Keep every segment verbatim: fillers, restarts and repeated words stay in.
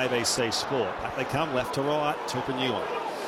A B C Sport. Back they come, left to right, Tupouniua.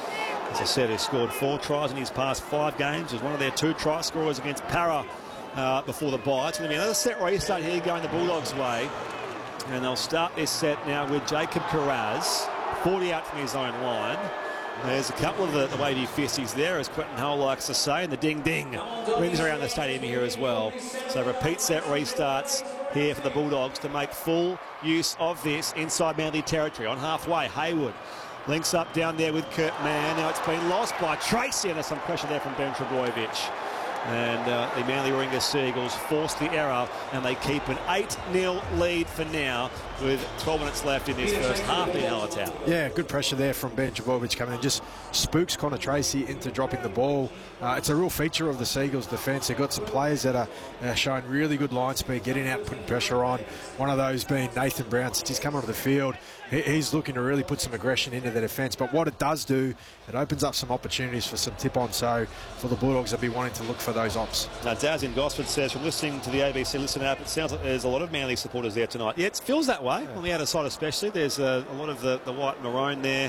As I said, he's scored four tries in his past five games. He's one of their two try scorers against Para uh, before the bye. It's going to be another set restart here going the Bulldogs' way. And they'll start this set now with Jacob Kiraz, forty out from his own line. There's a couple of the, the wavy fisties there, as Quentin Hull likes to say, and the ding-ding rings around the stadium here as well. So repeat set restarts here for the Bulldogs to make full use of this inside Manly territory. On halfway, Hayward links up down there with Kurt Mann. Now it's been lost by Tracy, and there's some pressure there from Ben Trbojevic. And uh, the Manly Warringah Seagulls force the error, and they keep an eight nil lead for now with twelve minutes left in this first half in Allentown. Yeah, good pressure there from Ben Trbojevic coming in. Just spooks Connor Tracy into dropping the ball. Uh, it's a real feature of the Seagulls defence. They've got some players that are uh, showing really good line speed, getting out, putting pressure on. One of those being Nathan Brown. Since he's come onto the field, he, he's looking to really put some aggression into the defence. But what it does do, it opens up some opportunities for some tip-on. So for the Bulldogs, they'll be wanting to look for those ops. Now, Daz in Gosford says, from listening to the A B C Listen app, it sounds like there's a lot of Manly supporters there tonight. Yeah, it feels that way, yeah. On the outer side especially. There's a, a lot of the, the white and maroon there,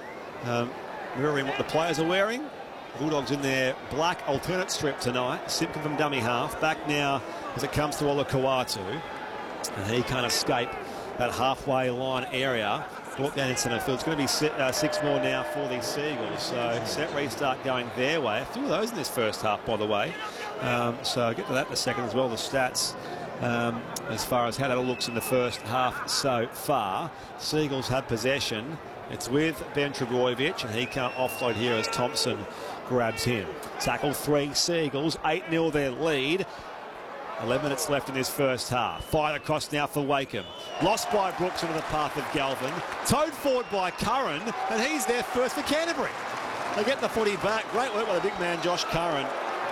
um, mirroring what the players are wearing. Bulldogs in their black alternate strip tonight. Simpkin from dummy half. Back now as it comes to Ola Kawatu. And he can't escape that halfway line area. Brought down in centre field. It's going to be set, uh, six more now for the Seagulls. So set restart going their way. A few of those in this first half, by the way. Um, so I'll get to that in a second as well. The stats um, as far as how that all looks in the first half so far. Seagulls have possession. It's with Ben Trbojevic, and he can't offload here as Thompson grabs him. Tackle three Seagulls. eight nil their lead. eleven minutes left in this first half. Fired across now for Wakeham. Lost by Brooks into the path of Galvin. Towed forward by Curran, and he's there first for Canterbury. They get the footy back. Great work by the big man, Josh Curran.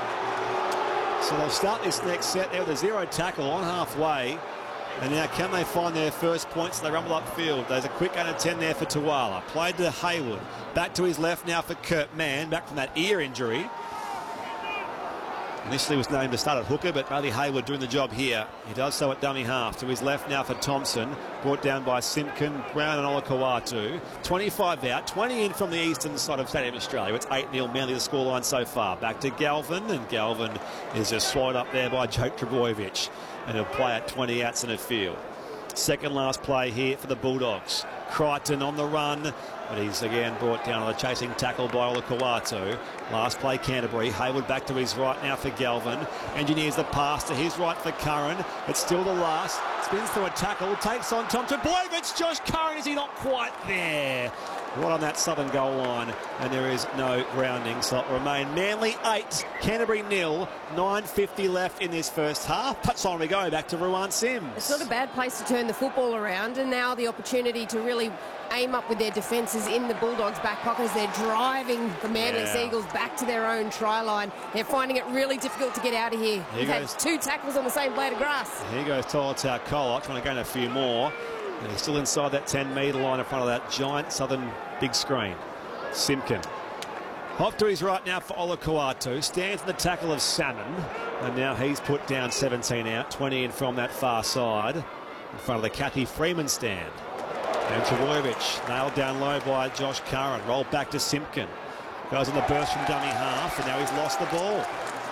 So they'll start this next set there with a zero tackle on halfway. And now can they find their first points? They rumble upfield. There's a quick under ten there for Tuala. Played to Hayward. Back to his left now for Kurt Mann. Back from that ear injury. Initially was named to start at hooker, but Bailey Hayward doing the job here. He does so at dummy half. To his left now for Thompson. Brought down by Simpkin, Brown and Ola Kawatu. twenty-five out, twenty in from the eastern side of Stadium Australia. It's eight nil Manly the scoreline so far. Back to Galvin, and Galvin is just swallowed up there by Jake Trbojevic. And he'll play at twenty outs in the field. Second last play here for the Bulldogs. Crichton on the run, but he's again brought down on the chasing tackle by Ola Kawatu. Last play Canterbury. Hayward back to his right now for Galvin. Engineers the pass to his right for Curran. It's still the last. Spins through a tackle. Takes on Tom Trbojevic. Josh Curran, is he not quite there? Right on that southern goal line, and there is no grounding, so it'll remain Manly eight, Canterbury nil, nine fifty left in this first half. Touch on we go, back to Ruan Sims. It's not a bad place to turn the football around, and now the opportunity to really aim up with their defences in the Bulldogs' back pocket as they're driving the Manly yeah. Seagulls back to their own try line. They're finding it really difficult to get out of here. They've had two tackles on the same blade of grass. Here goes Tolotau Coloc, trying to gain a few more. And he's still inside that ten metre line in front of that giant southern big screen. Simpkin. Off to his right now for Ola Kawatu. Stands in the tackle of Salmon. And now he's put down seventeen out. twenty in from that far side. In front of the Kathy Freeman stand. And Trbojevic nailed down low by Josh Curran. Rolled back to Simpkin. Goes on the burst from dummy half. And now he's lost the ball.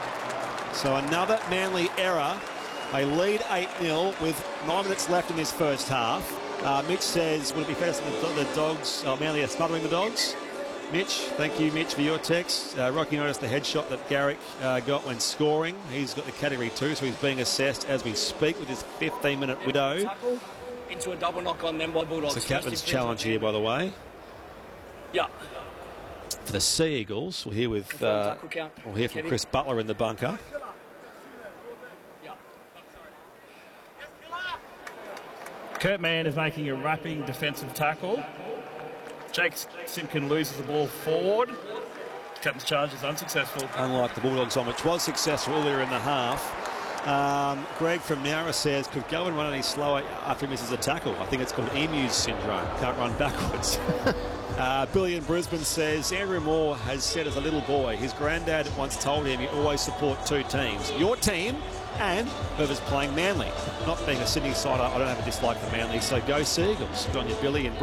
So another Manly error. They lead eight nil with nine minutes left in this first half. Uh, Mitch says, would it be fair to say the, the Dogs, uh, Manly are smothering the Dogs? Mitch, thank you, Mitch, for your text. Uh, Rocky noticed the headshot that Garrick uh, got when scoring. He's got the category two, so he's being assessed as we speak with his fifteen minute widow. Into a double knock on them by Bulldogs. It's the captain's challenge here, by the way. Yeah. For the Seagulls, we'll hear with uh, we'll hear from Chris Butler in the bunker. Kurt Mann is making a wrapping defensive tackle. Jake Simpkin loses the ball forward. Captain's charge is unsuccessful. Unlike the Bulldogs on, which was successful earlier in the half. Um, Greg from Nowra says, could Galvin run any slower after he misses a tackle? I think it's called Emu's syndrome. Can't run backwards. uh, Billy in Brisbane says, Andrew Moore has said as a little boy, his granddad once told him you always support two teams. Your team and whoever's playing Manly. Not being a Sydney sider, I don't have a dislike for Manly, so go Seagulls. Good on you, Billy. And